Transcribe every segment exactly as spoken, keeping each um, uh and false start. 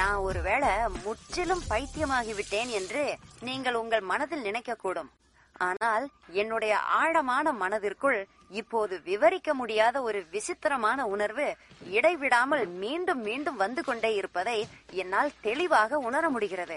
நான் ஒருவேளை முற்றிலும் பைத்தியமாகிவிட்டேன் என்று நீங்கள் உங்கள் மனதில் நினைக்க கூடும். ஆனால் என்னுடைய ஆழமான மனதிற்குள் இப்போது விவரிக்க முடியாத ஒரு விசித்திரமான உணர்வு இடைவிடாமல் மீண்டும் மீண்டும் வந்து கொண்டே இருப்பதை என்னால் தெளிவாக உணர முடிகிறது.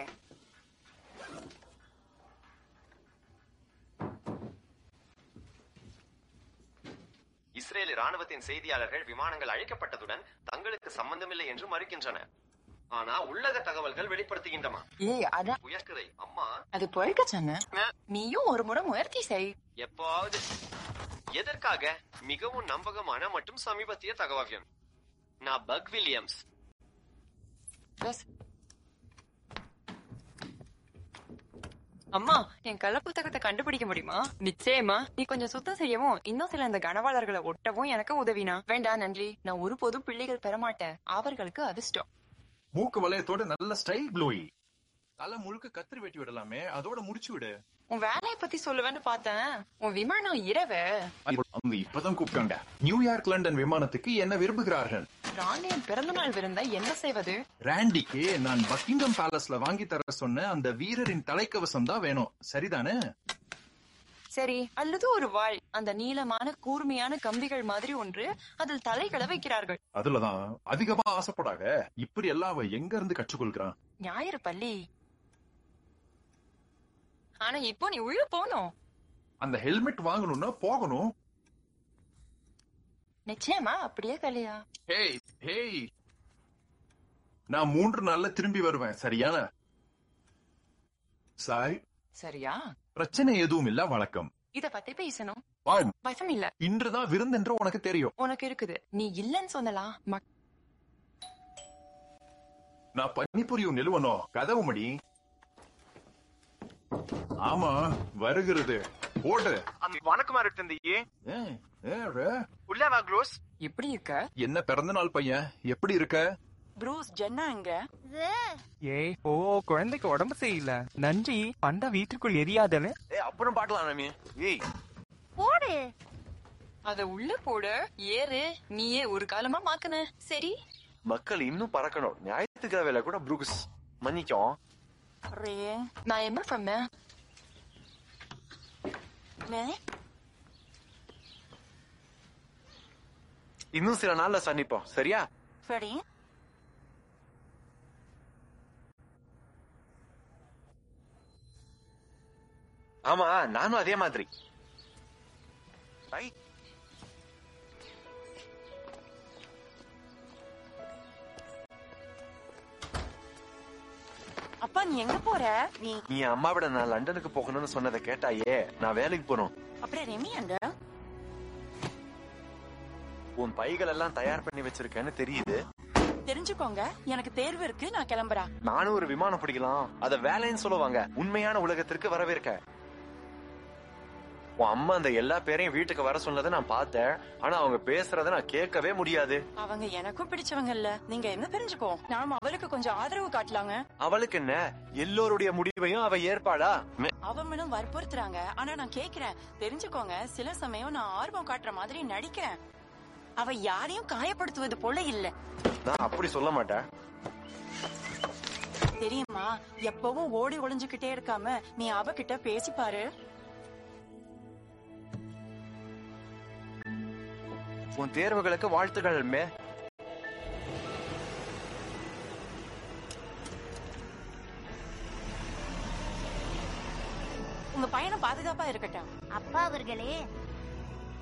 இஸ்ரேல் ராணுவத்தின் செய்தியாளர்கள் விமானங்கள் அழிக்கப்பட்டதுடன் தங்களுக்கு சம்பந்தமில்லை என்று மறுக்கின்றனர். ஆனா உள்ளக தகவல்கள் வெளிப்படுத்துகின்றன. ஏய் அதான் உயர்கதை அம்மா, அது பொறுக்க சொன்ன. நீயும் ஒரு முறை முயற்சி செய். எப்பாவது. எதற்காக? மிகவும் நம்பகமான மற்றும் சமீபத்திய தகவல். நான் பக் வில்லியம்ஸ். அம்மா, என் கள்ள புத்தகத்தை கண்டுபிடிக்க முடியுமா? நிச்சயமா. நீ கொஞ்சம் சுத்தம் செய்யவும் இன்னும் சில இந்த கனவாளர்களை ஒட்டவும் எனக்கு உதவினா. வேண்டாம் நன்றி, நான் ஒருபோதும் பிள்ளைகள் பெறமாட்டேன். அவர்களுக்கு அதிர்ஷ்டம். மூக்கு வளையத்தோட நல்ல ஸ்டைல் க்ளோயி. தலை முழுக்க கத்திரி வெட்டி விடலாமே, அதோட முடிச்சு விடு. உன் வேலையை பத்தி சொல்லுவேன்னு பார்த்தேன். உன் விமானம் இரவு. அவங்க இப்பதான் கூப்பிட்டாங்க. நியூயார்க் லண்டன் விமானத்துக்கு என்ன விரும்புகிறார்கள்? ராண்டியின் பிறந்த நாள் விருந்த என்ன செய்வது? ராண்டிக்கு நான் பக்கிங்ஹாம் பேலஸ்ல வாங்கி தர சொன்ன அந்த வீரரின் தலைக்கவசம் தான் வேணும், சரிதானே? சரி, அல்லது ஒரு வாள், அந்த நீளமான கூர்மையான கம்பிகள் மாதிரி ஒன்று, அதில் தலைகளை வைக்கிறார்கள். அதுலதான் அதிகமா ஆசைப்படாக. இப்படி எல்லாம் அவ எங்க இருந்து கற்றுக்கொள்கிறான்? ஞாயிறு பள்ளி. ஆனா இப்போ நீ உள்ள போகணும். அந்த ஹெல்மெட் வாங்கணும்னா போகணும். நிச்சயமா அப்படியே கலியா? ஹேய் ஹேய், நான் மூன்று நாள்ல திரும்பி வருவேன், சரியான? சாய், சரியா? பிரச்சனை எதுவும் இல்ல, வழக்கம். இத பத்தி பேசணும். பயம் இல்ல. இன்றுதான் விருந்தென்று உனக்கு தெரியும். உனக்கு இருக்குது. நீ இல்லன்னு சொன்னலாம். நான் பனிபுரியும் நிலுவனோ கதவு மடி. ஆமா, வருகிறது. போடு. வணக்கமா தந்தையே. உள்ள வா க்ளோஸ். எப்படி இருக்க? என்ன பிறந்த நாள் பையன், எப்படி இருக்க? ப்ரூஸ், ஜென்னா எங்க? ஏய் ஓ, குழந்தைக்கு உடம்பு சரியில்லை. நன்றி. பண்டா வீட்டுக்குள் எரியாதன்னு. அப்புறம் பாக்கலாம் நாமி. ஏய் போடு. அத உள்ள போடு. ஏறு. நீயே ஒரு காலமா மாக்கன. சரி, மக்கள் இன்னும் பறக்கணும். ஞாயிற்றுக்கிழமையில கூட ப்ரூஸ் மன்னிக்கும். நான் என்ன பண்ணேன்? இன்னும் சில நாள்ல சந்திப்போம், சரியா? சரி. ஆமா, நானும் அதே மாதிரி. அப்பா, நீ எங்க போற? நீ நீ அம்மாவிட நான் லண்டனுக்கு போகணும்னு சொன்னதை கேட்டாயே. நான் வேலைக்கு போறோம். அப்படியே ரெமி அங்க? உன் பைகள் எல்லாம் தயார் பண்ணி வச்சிருக்கேன்னு தெரியுது. தெரிஞ்சுக்கோங்க, எனக்கு தேர்வு இருக்கு. நான் கிளம்புறேன். நானும் ஒரு விமானம் பிடிக்கலாம். அத வேலைன்னு சொல்லுவாங்க. உண்மையான உலகத்திற்கு வரவேற்க. உன் அம்மா அந்த எல்லா பேரையும் வீட்டுக்கு வர சொன்னதை நான் பார்த்தேன். ஆனா அவங்க பேசுறத நான் கேட்கவே முடியாது. அவங்க எனக்கும் பிடிச்சவங்க இல்ல. நீங்க என்ன தெரிஞ்சுக்கோ, நாம அவளுக்கு கொஞ்சம் ஆதரவு காட்டலாங்க. அவளுக்கு என்ன, எல்லோருடைய முடிவையும் அவ ஏற்பாடா? அவங்களும் வற்புறுத்துறாங்க. ஆனா நான் கேக்குறேன், தெரிஞ்சுக்கோங்க, சில சமயம் நான் ஆர்வம் காட்டுற மாதிரி நடிக்கிறேன். அவ யாரையும் காயப்படுத்துவது போல இல்ல. நான் அப்படி சொல்ல மாட்டேன். தெரியுமா, எப்பவும் ஓடி ஒளிஞ்சுக்கிட்டே இருக்காம நீ அவகிட்ட பேசி பாரு. உன் தேர்வுகளுக்கு வாழ்த்துக்கள். மே உங்க பையனை பாதுகாப்பா இருக்கட்டும். அப்பா அவர்களே,